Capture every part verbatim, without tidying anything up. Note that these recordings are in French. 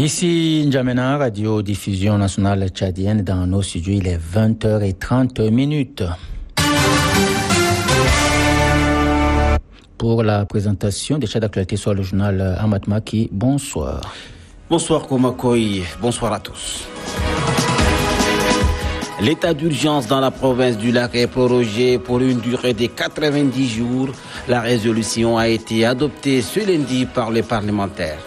Ici N'Djamena, radio diffusion nationale tchadienne. Dans nos studios, il est vingt heures trente minutes. Pour la présentation des chats d'actualité sur le journal Ahmad Maki, bonsoir. Bonsoir Komakoy, bonsoir à tous. L'état d'urgence dans la province du Lac est prorogé pour une durée de quatre-vingt-dix jours. La résolution a été adoptée ce lundi par les parlementaires.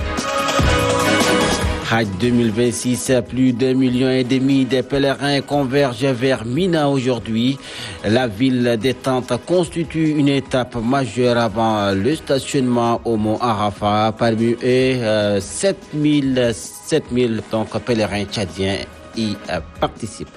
Hajj deux mille vingt-six, plus d'un million et demi de pèlerins convergent vers Mina aujourd'hui. La ville détente constitue une étape majeure avant le stationnement au mont Arafat. Parmi eux, euh, sept mille donc, pèlerins tchadiens y euh, participent.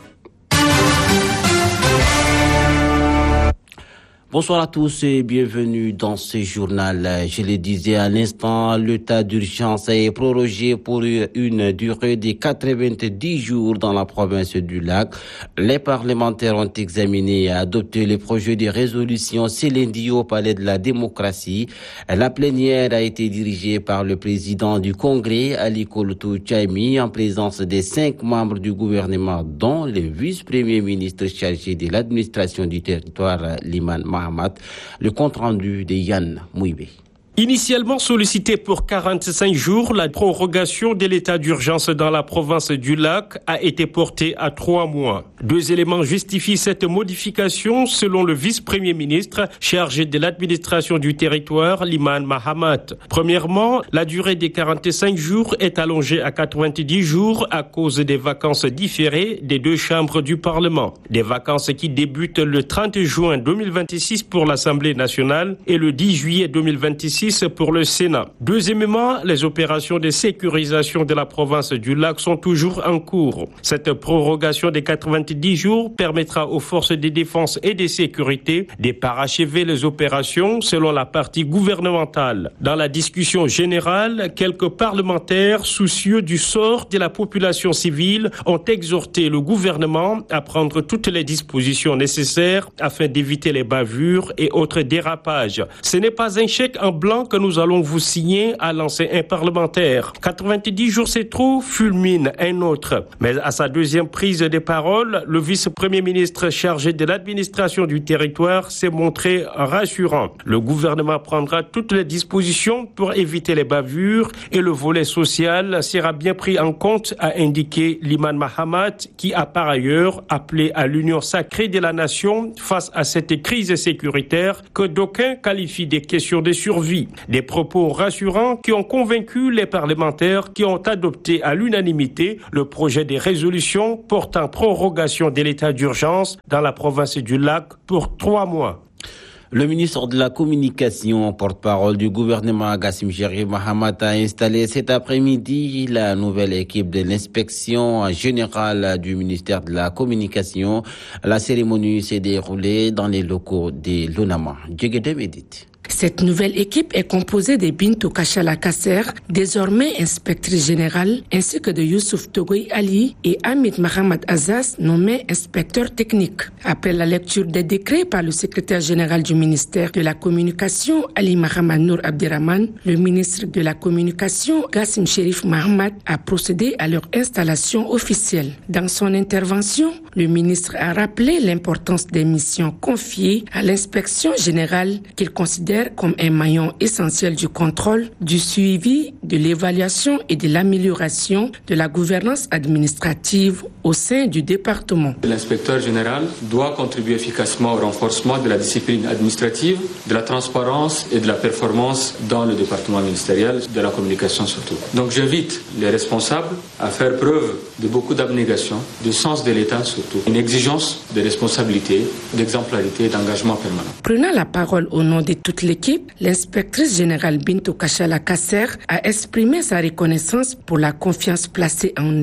Bonsoir à tous et bienvenue dans ce journal. Je le disais à l'instant, l'état d'urgence est prorogé pour une durée de quatre-vingt-dix jours dans la province du Lac. Les parlementaires ont examiné et adopté le projet de résolution ce lundi au Palais de la Démocratie. La plénière a été dirigée par le président du Congrès, Ali Kolotou Tchaimi, en présence des cinq membres du gouvernement, dont le vice-premier ministre chargé de l'administration du territoire, Liman Mahamat. Le compte-rendu de Yann Mouibé. Initialement sollicité pour quarante-cinq jours, la prorogation de l'état d'urgence dans la province du Lac a été portée à trois mois. Deux éléments justifient cette modification selon le vice-premier ministre chargé de l'administration du territoire, Liman Mahamat. Premièrement, la durée des quarante-cinq jours est allongée à quatre-vingt-dix jours à cause des vacances différées des deux chambres du Parlement. Des vacances qui débutent le trente juin deux mille vingt-six pour l'Assemblée nationale et le dix juillet deux mille vingt-six pour le Sénat. Deuxièmement, les opérations de sécurisation de la province du Lac sont toujours en cours. Cette prorogation des quatre-vingt-dix jours permettra aux forces de défense et de sécurité de parachever les opérations selon la partie gouvernementale. Dans la discussion générale, quelques parlementaires soucieux du sort de la population civile ont exhorté le gouvernement à prendre toutes les dispositions nécessaires afin d'éviter les bavures et autres dérapages. Ce n'est pas un chèque en blanc que nous allons vous signer, a lancé un parlementaire. quatre-vingt-dix jours c'est trop, fulmine un autre. Mais à sa deuxième prise de parole, le vice-premier ministre chargé de l'administration du territoire s'est montré rassurant. Le gouvernement prendra toutes les dispositions pour éviter les bavures et le volet social sera bien pris en compte, a indiqué Liman Mahamat, qui a par ailleurs appelé à l'union sacrée de la nation face à cette crise sécuritaire que d'aucuns qualifient des questions de survie. Des propos rassurants qui ont convaincu les parlementaires qui ont adopté à l'unanimité le projet de résolution portant prorogation de l'état d'urgence dans la province du Lac pour trois mois. Le ministre de la Communication, porte-parole du gouvernement, Gassim Sherif Mahamat, a installé cet après-midi la nouvelle équipe de l'inspection générale du ministère de la Communication. La cérémonie s'est déroulée dans les locaux de l'ONAMA. Djegedem Edith. Cette nouvelle équipe est composée de Bintou Kachala Kasser, désormais inspectrice générale, ainsi que de Youssouf Togoy Ali et Hamid Mahamad Azaz, nommé inspecteur technique. Après la lecture des décrets par le secrétaire général du ministère de la Communication, Ali Mahamad Nour Abdirahman, le ministre de la Communication, Gassim Sherif Mahamat, a procédé à leur installation officielle. Dans son intervention, le ministre a rappelé l'importance des missions confiées à l'inspection générale qu'il considère comme un maillon essentiel du contrôle, du suivi, de l'évaluation et de l'amélioration de la gouvernance administrative au sein du département. L'inspecteur général doit contribuer efficacement au renforcement de la discipline administrative, de la transparence et de la performance dans le département ministériel, de la communication surtout. Donc j'invite les responsables à faire preuve de beaucoup d'abnégation, de sens de l'État surtout, une exigence de responsabilité, d'exemplarité et d'engagement permanent. Prenant la parole au nom de toute l'équipe, l'inspectrice générale Bintou Kachala Kasser a exprimé sa reconnaissance pour la confiance placée en eux.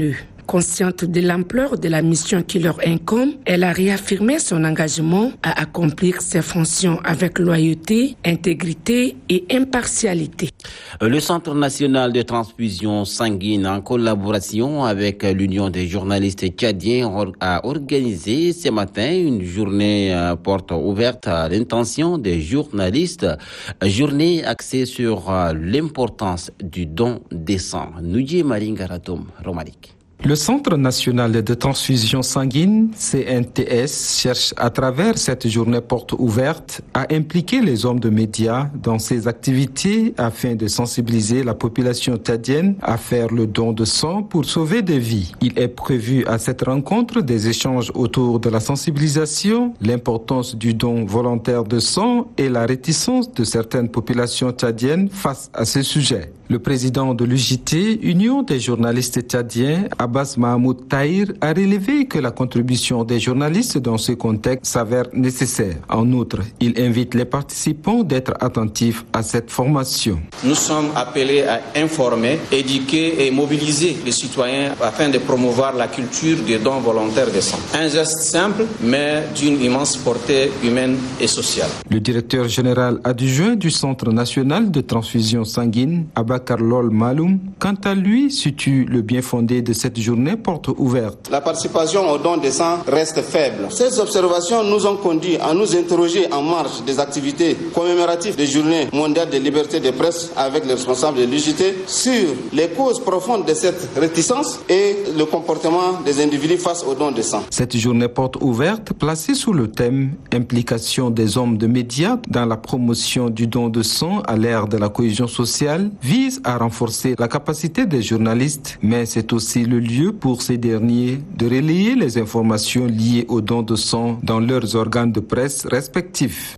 Consciente de l'ampleur de la mission qui leur incombe, elle a réaffirmé son engagement à accomplir ses fonctions avec loyauté, intégrité et impartialité. Le Centre national de transfusion sanguine, en collaboration avec l'Union des journalistes tchadiens, a organisé ce matin une journée porte ouverte à l'intention des journalistes. Journée axée sur l'importance du don de sang. Noudji Maringaratom, Romaric. Le Centre national de transfusion sanguine, C N T S, cherche à travers cette journée porte ouverte à impliquer les hommes de médias dans ses activités afin de sensibiliser la population tchadienne à faire le don de sang pour sauver des vies. Il est prévu à cette rencontre des échanges autour de la sensibilisation, l'importance du don volontaire de sang et la réticence de certaines populations tchadiennes face à ce sujet. Le président de l'U J T, Union des journalistes tchadiens, Abbas Mahmoud Tahir, a relevé que la contribution des journalistes dans ce contexte s'avère nécessaire. En outre, il invite les participants d'être attentifs à cette formation. Nous sommes appelés à informer, éduquer et mobiliser les citoyens afin de promouvoir la culture des dons volontaires de sang. Un geste simple, mais d'une immense portée humaine et sociale. Le directeur général adjoint du Centre national de transfusion sanguine, Abakar Lol Maloum, quant à lui, situe le bien fondé de cette journée porte ouverte. La participation au don de sang reste faible. Ces observations nous ont conduit à nous interroger en marge des activités commémoratives des journées mondiales de liberté de presse avec les responsables de l'U J T sur les causes profondes de cette réticence et le comportement des individus face au don de sang. Cette journée porte ouverte, placée sous le thème « Implication des hommes de médias dans la promotion du don de sang à l'ère de la cohésion sociale », vise à renforcer la capacité des journalistes, mais c'est aussi le lieu pour ces derniers de relayer les informations liées au don de sang dans leurs organes de presse respectifs.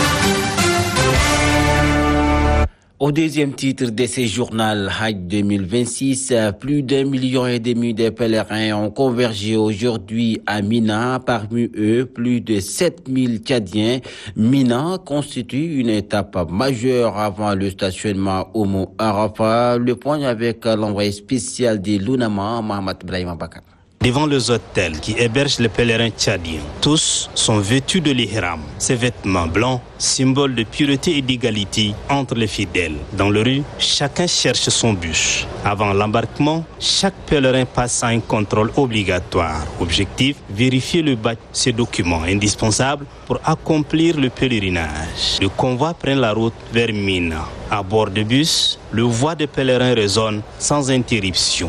Au deuxième titre de ce journal Hajj deux mille vingt-six, plus d'un million et demi de pèlerins ont convergé aujourd'hui à Mina. Parmi eux, plus de sept mille Tchadiens. Mina constitue une étape majeure avant le stationnement au mont Arafat. Le point avec l'envoyé spécial de l'Unama, Mohamed Brahim Bakar. Devant les hôtels qui hébergent les pèlerins tchadiens, tous sont vêtus de l'ihram, ces vêtements blancs, symbole de pureté et d'égalité entre les fidèles. Dans le rue, chacun cherche son bus. Avant l'embarquement, chaque pèlerin passe à un contrôle obligatoire. Objectif, vérifier le badge, ces documents indispensables pour accomplir le pèlerinage. Le convoi prend la route vers Mina. À bord du bus, le voix des pèlerins résonne sans interruption.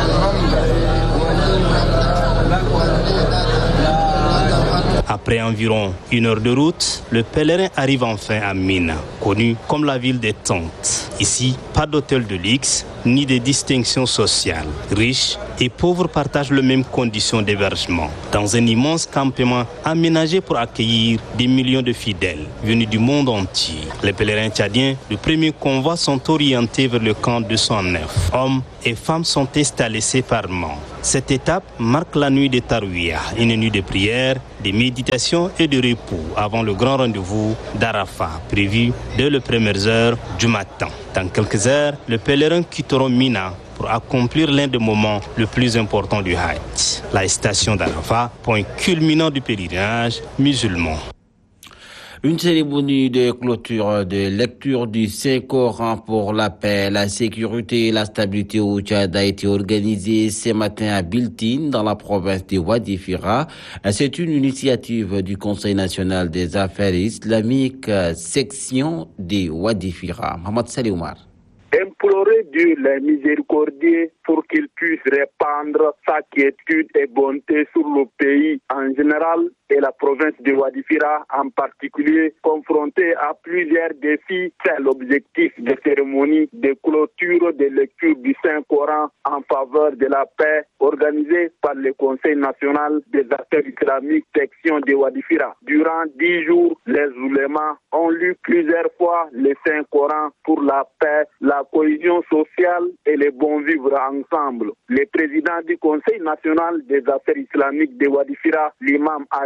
Après environ une heure de route, le pèlerin arrive enfin à Mina, connue comme la ville des tentes. Ici, pas d'hôtel de luxe, ni de distinction sociale. Riches et pauvres partagent les mêmes conditions d'hébergement, dans un immense campement aménagé pour accueillir des millions de fidèles venus du monde entier. Les pèlerins tchadiens du premier convoi sont orientés vers le camp deux cent neuf. Hommes et femmes sont installés séparément. Cette étape marque la nuit de Tarouia, une nuit de prière, de méditation et de repos avant le grand rendez-vous d'Arafat, prévu dès les premières heures du matin. Dans quelques heures, les pèlerins quitteront Mina pour accomplir l'un des moments les plus importants du Hajj, la station d'Arafat, point culminant du pèlerinage musulman. Une cérémonie de clôture de lecture du Saint-Coran pour la paix, la sécurité et la stabilité au Tchad a été organisée ce matin à Biltine, dans la province de Wadi Fira. C'est une initiative du Conseil national des affaires islamiques, section de Wadi Fira. Mohamed Salih Oumar. Implorer Dieu le miséricordieux pour qu'il puisse répandre sa quiétude et bonté sur le pays en général et la province de Wadi Fira en particulier, confrontée à plusieurs défis. C'est l'objectif de cérémonie de clôture de lecture du Saint-Coran en faveur de la paix organisée par le Conseil national des affaires islamiques section de Wadi Fira. Durant dix jours, les oulémas ont lu plusieurs fois le Saint-Coran pour la paix, la cohésion sociale et le bon vivre ensemble. Le président du Conseil national des affaires islamiques de Wadi Fira, l'imam Ali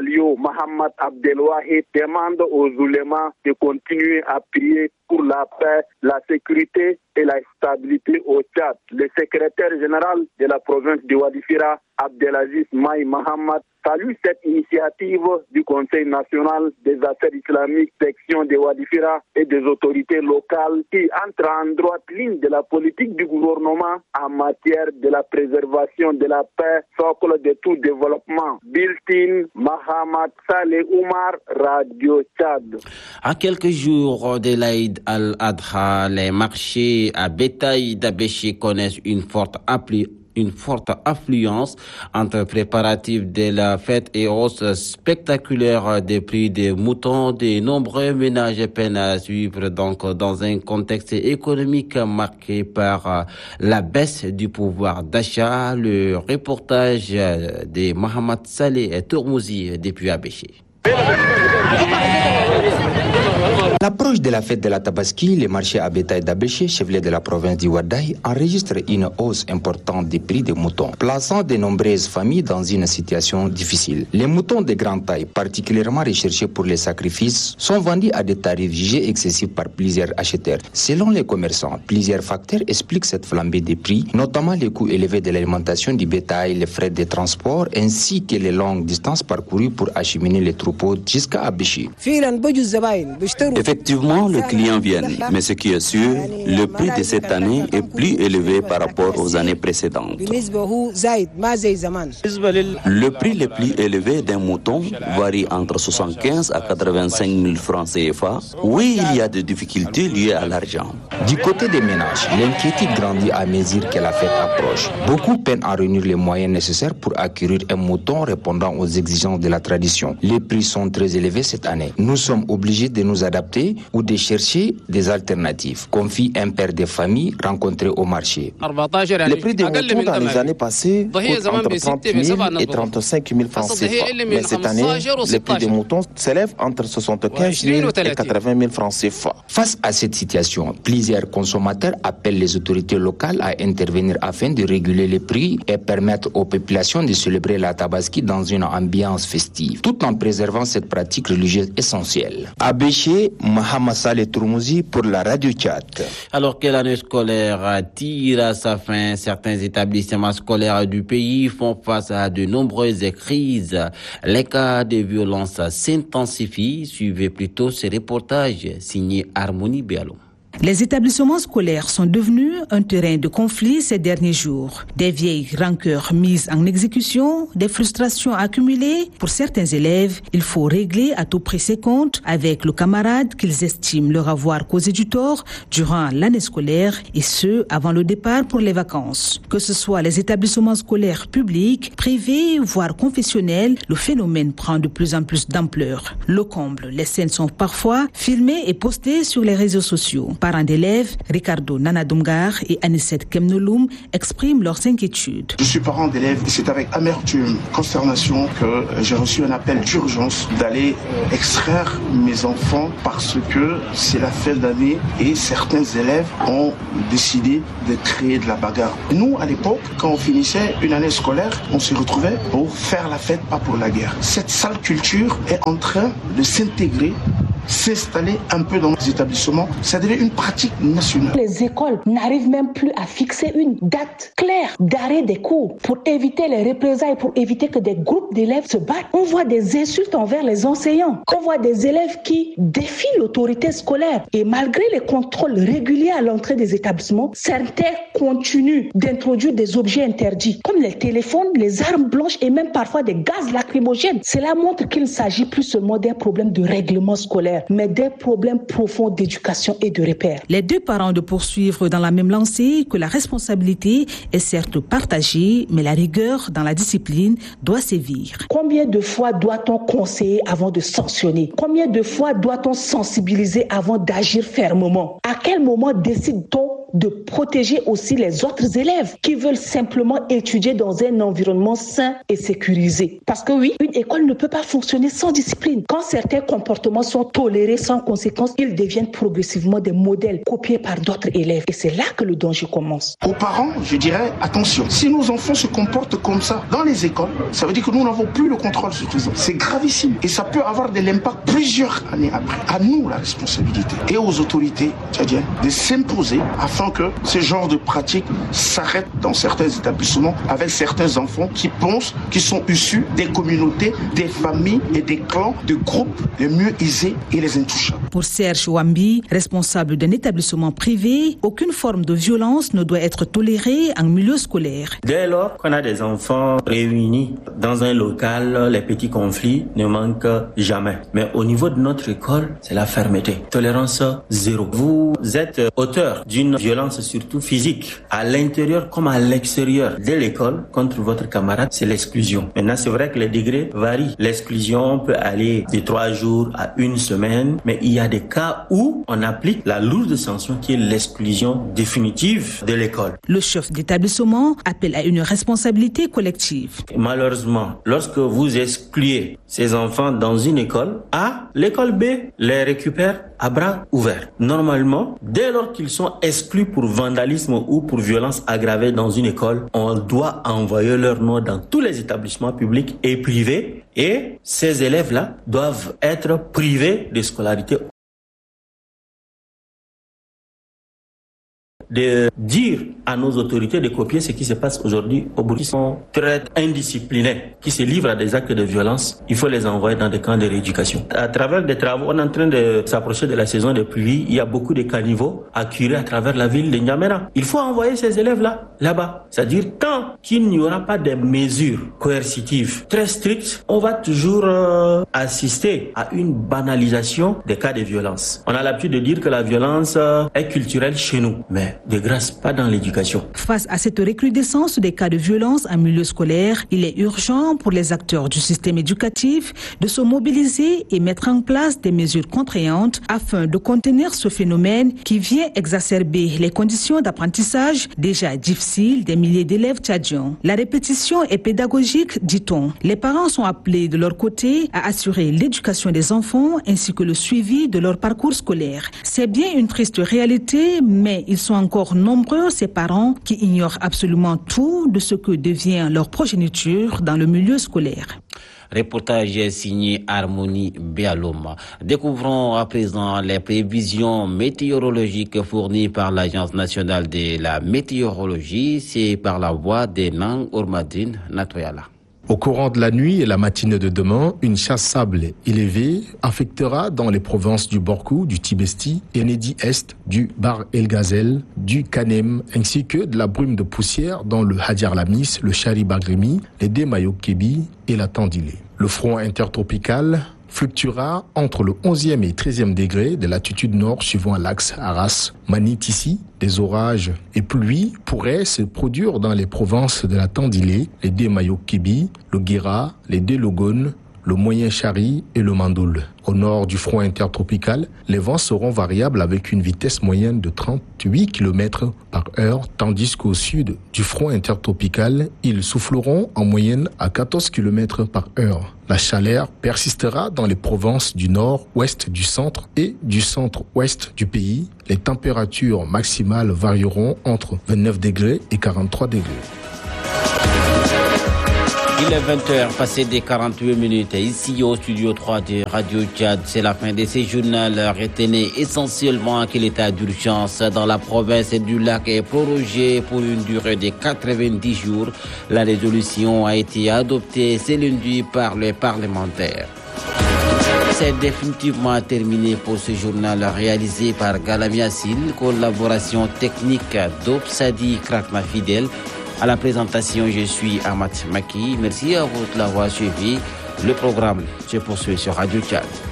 Folio Mohamed Abdelwahid demande aux oulémas de continuer à prier pour la paix, la sécurité et la stabilité au Tchad. Le secrétaire général de la province de Wadifira, Abdelaziz Maï Mohamed, salue cette initiative du Conseil national des affaires islamiques, section de Wadifira et des autorités locales qui entre en droite ligne de la politique du gouvernement en matière de la préservation de la paix, socle de tout développement. Biltin Mohamed Saleh Oumar, Radio Tchad. À quelques jours de l'Aïd al-Adha, les marchés à bétail d'Abéché connaissent une forte appli une forte affluence entre préparatifs de la fête et hausse spectaculaire des prix des moutons. De nombreux ménages peinent à suivre donc dans un contexte économique marqué par la baisse du pouvoir d'achat. Le reportage de Mohamed Saleh Tourmouzi depuis Abéché. L'approche de la fête de la Tabaski, les marchés à bétail d'Abéché, chef-lieu de la province du Ouaddaï, enregistre une hausse importante des prix des moutons, plaçant de nombreuses familles dans une situation difficile. Les moutons de grande taille, particulièrement recherchés pour les sacrifices, sont vendus à des tarifs jugés excessifs par plusieurs acheteurs. Selon les commerçants, plusieurs facteurs expliquent cette flambée des prix, notamment les coûts élevés de l'alimentation du bétail, les frais de transport, ainsi que les longues distances parcourues pour acheminer les troupeaux jusqu'à Abéché. Effectivement, les clients viennent, mais ce qui est sûr, le prix de cette année est plus élevé par rapport aux années précédentes. Le prix le plus élevé d'un mouton varie entre soixante-quinze à quatre-vingt-cinq mille francs C F A. Oui, il y a des difficultés liées à l'argent. Du côté des ménages, l'inquiétude grandit à mesure que la fête approche. Beaucoup peinent à réunir les moyens nécessaires pour acquérir un mouton répondant aux exigences de la tradition. Les prix sont très élevés cette année. Nous sommes obligés de nous adapter ou de chercher des alternatives, confie un père de famille rencontré au marché. Les prix des moutons dans les années passées coûtent entre trente mille et trente-cinq mille francs C F A. Mais cette année, les prix des moutons s'élèvent entre soixante-quinze mille et quatre-vingt mille francs C F A. Face à cette situation, plusieurs consommateurs appellent les autorités locales à intervenir afin de réguler les prix et permettre aux populations de célébrer la Tabaski dans une ambiance festive, tout en préservant cette pratique religieuse essentielle. Abéché, Mohamed Saleh Tourmouzi pour la Radio Tchad. Alors que l'année scolaire tire à sa fin, certains établissements scolaires du pays font face à de nombreuses crises. Les cas de violence s'intensifient. Suivez plutôt ce reportage signé Harmonie Béalon. Les établissements scolaires sont devenus un terrain de conflit ces derniers jours. Des vieilles rancœurs mises en exécution, des frustrations accumulées. Pour certains élèves, il faut régler à tout prix ses comptes avec le camarade qu'ils estiment leur avoir causé du tort durant l'année scolaire et ce, avant le départ pour les vacances. Que ce soit les établissements scolaires publics, privés, voire confessionnels, le phénomène prend de plus en plus d'ampleur. Le comble, les scènes sont parfois filmées et postées sur les réseaux sociaux. Parents d'élèves, Ricardo Nanadumgar et Anicette Kemnoloum expriment leurs inquiétudes. Je suis parent d'élèves et c'est avec amertume, consternation que j'ai reçu un appel d'urgence d'aller extraire mes enfants parce que c'est la fin d'année et certains élèves ont décidé de créer de la bagarre. Nous, à l'époque, quand on finissait une année scolaire, on se retrouvait pour faire la fête, pas pour la guerre. Cette sale culture est en train de s'intégrer, s'installer un peu dans les établissements. Ça devient une pratique nationale. Les écoles n'arrivent même plus à fixer une date claire d'arrêt des cours pour éviter les représailles, pour éviter que des groupes d'élèves se battent. On voit des insultes envers les enseignants. On voit des élèves qui défient l'autorité scolaire. Et malgré les contrôles réguliers à l'entrée des établissements, certains continuent d'introduire des objets interdits, comme les téléphones, les armes blanches et même parfois des gaz lacrymogènes. Cela montre qu'il ne s'agit plus seulement d'un problème de règlement scolaire, mais des problèmes profonds d'éducation et de repères. Les deux parents de poursuivre dans la même lancée que la responsabilité est certes partagée, mais la rigueur dans la discipline doit sévir. Combien de fois doit-on conseiller avant de sanctionner? Combien de fois doit-on sensibiliser avant d'agir fermement? À quel moment décide-t-on de protéger aussi les autres élèves qui veulent simplement étudier dans un environnement sain et sécurisé? Parce que oui, une école ne peut pas fonctionner sans discipline. Quand certains comportements sont tolérés sans conséquence, ils deviennent progressivement des modèles copiés par d'autres élèves. Et c'est là que le danger commence. Aux parents, je dirais, attention, si nos enfants se comportent comme ça dans les écoles, ça veut dire que nous n'avons plus le contrôle sur tout ça. C'est gravissime et ça peut avoir de l'impact plusieurs années après. À nous la responsabilité et aux autorités tchadiennes de s'imposer afin que ce genre de pratique s'arrête dans certains établissements avec certains enfants qui pensent qu'ils sont issus des communautés, des familles et des clans, de groupes les mieux aisés et les intouchables. Pour Serge Wambi, responsable d'un établissement privé, aucune forme de violence ne doit être tolérée en milieu scolaire. Dès lors qu'on a des enfants réunis dans un local, les petits conflits ne manquent jamais. Mais au niveau de notre école, c'est la fermeté. Tolérance zéro. Vous êtes auteur d'une violence surtout physique, à l'intérieur comme à l'extérieur de l'école contre votre camarade, c'est l'exclusion. Maintenant, c'est vrai que les degrés varient. L'exclusion peut aller de trois jours à une semaine, mais il y a des cas où on applique la lourde sanction qui est l'exclusion définitive de l'école. Le chef d'établissement appelle à une responsabilité collective. Malheureusement, lorsque vous excluez ces enfants dans une école A, l'école B les récupère à bras ouverts. Normalement, dès lors qu'ils sont exclus pour vandalisme ou pour violence aggravée dans une école, on doit envoyer leur nom dans tous les établissements publics et privés et ces élèves-là doivent être privés de scolarité. De dire à nos autorités de copier ce qui se passe aujourd'hui au Burkina, qui sont très indisciplinés, qui se livrent à des actes de violence, il faut les envoyer dans des camps de rééducation. À travers des travaux, on est en train de s'approcher de la saison des pluies, il y a beaucoup de caniveaux à curer à travers la ville de N'Djamena. Il faut envoyer ces élèves-là, là-bas. C'est-à-dire, tant qu'il n'y aura pas de mesures coercitives très strictes, on va toujours euh, assister à une banalisation des cas de violence. On a l'habitude de dire que la violence euh, est culturelle chez nous, mais de grâce, pas dans l'éducation. Face à cette recrudescence des cas de violence en milieu scolaire, il est urgent pour les acteurs du système éducatif de se mobiliser et mettre en place des mesures contraignantes afin de contenir ce phénomène qui vient exacerber les conditions d'apprentissage déjà difficiles des milliers d'élèves tchadiens. La répétition est pédagogique, dit-on. Les parents sont appelés de leur côté à assurer l'éducation des enfants ainsi que le suivi de leur parcours scolaire. C'est bien une triste réalité, mais ils sont encore nombreux ces parents qui ignorent absolument tout de ce que devient leur progéniture dans le milieu scolaire. Reportage signé Harmonie Béaloma. Découvrons à présent les prévisions météorologiques fournies par l'Agence nationale de la météorologie. C'est par la voix des Nang Ormadine Natoyala. Au courant de la nuit et la matinée de demain, une chasse sable élevée affectera dans les provinces du Borkou, du Tibesti, Enedi Est, du Bar El Ghazel, du Kanem, ainsi que de la brume de poussière dans le Hadjar Lamis, le Chari Bagrimi, les Demayo Kebi et la Tandilé. Le front intertropical fluctuera entre le onzième et treizième degré de latitude nord suivant l'axe Arras. Manitissi, des orages et pluies pourraient se produire dans les provinces de la Tandilé, les Demayo-Kébi, le Guéra, les Délogones, le Moyen Chari et le Mandoul. Au nord du front intertropical, les vents seront variables avec une vitesse moyenne de trente-huit kilomètres par heure, tandis qu'au sud du front intertropical, ils souffleront en moyenne à quatorze kilomètres par heure. La chaleur persistera dans les provinces du nord, ouest, du centre et du centre-ouest du pays. Les températures maximales varieront entre vingt-neuf degrés et quarante-trois degrés. Il est vingt heures, passé des quarante-huit minutes. Ici au studio trois de Radio Tchad, c'est la fin de ce journal. Retenez essentiellement que l'état d'urgence dans la province du lac est prorogé pour une durée de quatre-vingt-dix jours. La résolution a été adoptée ce lundi par les parlementaires. C'est définitivement terminé pour ce journal réalisé par Galam Yassil, collaboration technique d'Obsadi Krakma Fidel. À la présentation, je suis Amat Maki. Merci à vous de l'avoir suivi. Le programme se poursuit sur Radio Tchad.